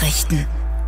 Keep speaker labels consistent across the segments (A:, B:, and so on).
A: Nachrichten.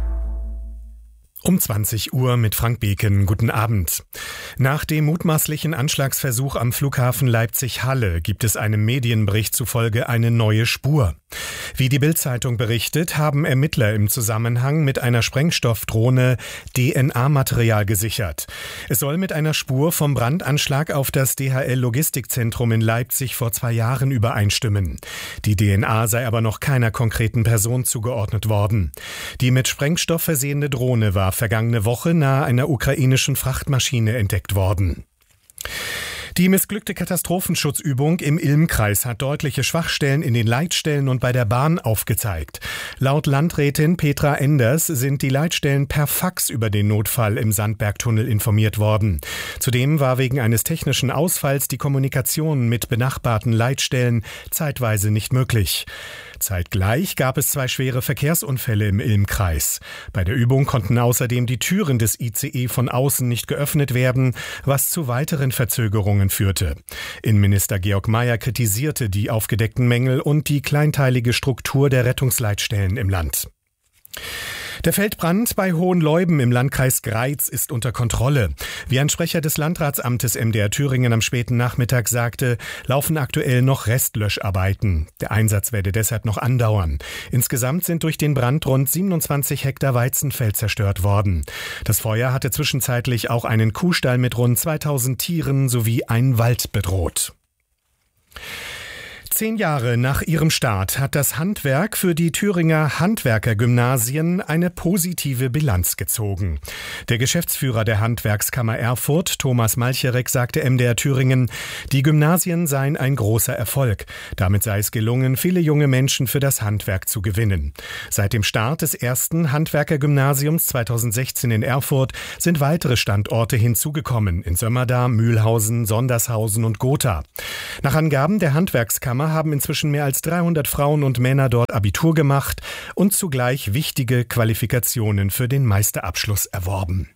B: Um 20 Uhr mit Frank Beken. Guten Abend. Nach dem mutmaßlichen Anschlagsversuch am Flughafen Leipzig-Halle gibt es einem Medienbericht zufolge eine neue Spur. Wie die Bild-Zeitung berichtet, haben Ermittler im Zusammenhang mit einer Sprengstoffdrohne DNA-Material gesichert. Es soll mit einer Spur vom Brandanschlag auf das DHL-Logistikzentrum in Leipzig vor 2 Jahren übereinstimmen. Die DNA sei aber noch keiner konkreten Person zugeordnet worden. Die mit Sprengstoff versehene Drohne war vergangene Woche nahe einer ukrainischen Frachtmaschine entdeckt worden. Die missglückte Katastrophenschutzübung im Ilm-Kreis hat deutliche Schwachstellen in den Leitstellen und bei der Bahn aufgezeigt. Laut Landrätin Petra Enders sind die Leitstellen per Fax über den Notfall im Sandbergtunnel informiert worden. Zudem war wegen eines technischen Ausfalls die Kommunikation mit benachbarten Leitstellen zeitweise nicht möglich. Zeitgleich gab es 2 schwere Verkehrsunfälle im Ilm-Kreis. Bei der Übung konnten außerdem die Türen des ICE von außen nicht geöffnet werden, was zu weiteren Verzögerungen führte. Innenminister Georg Mayer kritisierte die aufgedeckten Mängel und die kleinteilige Struktur der Rettungsleitstellen im Land. Der Feldbrand bei Hohenleuben im Landkreis Greiz ist unter Kontrolle. Wie ein Sprecher des Landratsamtes MDR Thüringen am späten Nachmittag sagte, laufen aktuell noch Restlöscharbeiten. Der Einsatz werde deshalb noch andauern. Insgesamt sind durch den Brand rund 27 Hektar Weizenfeld zerstört worden. Das Feuer hatte zwischenzeitlich auch einen Kuhstall mit rund 2000 Tieren sowie einen Wald bedroht. 10 Jahre nach ihrem Start hat das Handwerk für die Thüringer Handwerkergymnasien eine positive Bilanz gezogen. Der Geschäftsführer der Handwerkskammer Erfurt, Thomas Malcherek, sagte MDR Thüringen, die Gymnasien seien ein großer Erfolg. Damit sei es gelungen, viele junge Menschen für das Handwerk zu gewinnen. Seit dem Start des ersten Handwerkergymnasiums 2016 in Erfurt sind weitere Standorte hinzugekommen, in Sömmerda, Mühlhausen, Sondershausen und Gotha. Nach Angaben der Handwerkskammer haben inzwischen mehr als 300 Frauen und Männer dort Abitur gemacht und zugleich wichtige Qualifikationen für den Meisterabschluss erworben.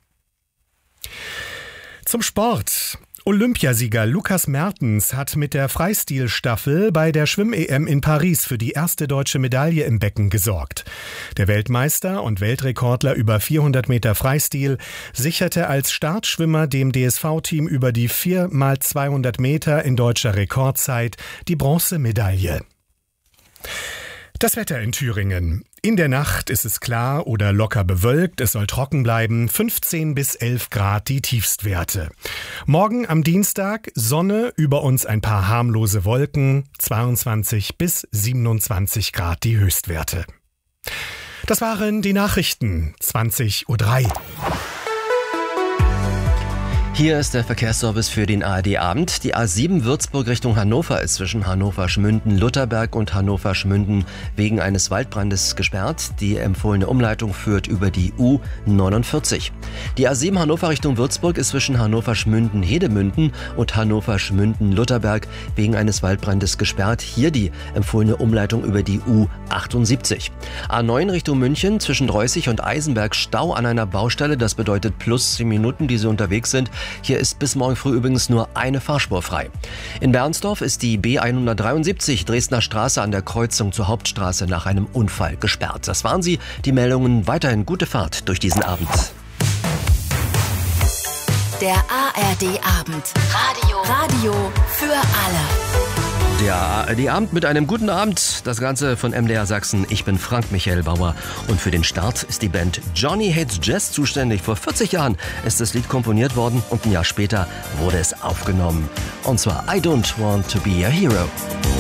B: Zum Sport. Olympiasieger Lukas Mertens hat mit der Freistilstaffel bei der Schwimm-EM in Paris für die erste deutsche Medaille im Becken gesorgt. Der Weltmeister und Weltrekordler über 400 Meter Freistil sicherte als Startschwimmer dem DSV-Team über die 4x200 Meter in deutscher Rekordzeit die Bronzemedaille. Das Wetter in Thüringen. In der Nacht ist es klar oder locker bewölkt, es soll trocken bleiben, 15 bis 11 Grad die Tiefstwerte. Morgen am Dienstag Sonne, über uns ein paar harmlose Wolken, 22 bis 27 Grad die Höchstwerte. Das waren die Nachrichten, 20:03 Uhr.
C: Hier ist der Verkehrsservice für den ARD-Abend. Die A7 Würzburg Richtung Hannover ist zwischen Hannover-Schmünden-Lutherberg und Hannover-Schmünden wegen eines Waldbrandes gesperrt. Die empfohlene Umleitung führt über die U49. Die A7 Hannover Richtung Würzburg ist zwischen Hannover-Schmünden-Hedemünden und Hannover-Schmünden-Lutherberg wegen eines Waldbrandes gesperrt. Hier die empfohlene Umleitung über die U78. A9 Richtung München zwischen Dreußig und Eisenberg Stau an einer Baustelle. Das bedeutet plus 10 Minuten, die Sie unterwegs sind. Hier ist bis morgen früh übrigens nur eine Fahrspur frei. In Bernsdorf ist die B173 Dresdner Straße an der Kreuzung zur Hauptstraße nach einem Unfall gesperrt. Das waren sie, die Meldungen. Weiterhin gute Fahrt durch diesen Abend.
A: Der ARD-Abend. Radio für alle.
C: Der ARD-Abend mit einem guten Abend. Das Ganze von MDR Sachsen. Ich bin Frank Michael Bauer und für den Start ist die Band Johnny Hates Jazz zuständig. Vor 40 Jahren ist das Lied komponiert worden und ein Jahr später wurde es aufgenommen. Und zwar I Don't Want to Be a Hero.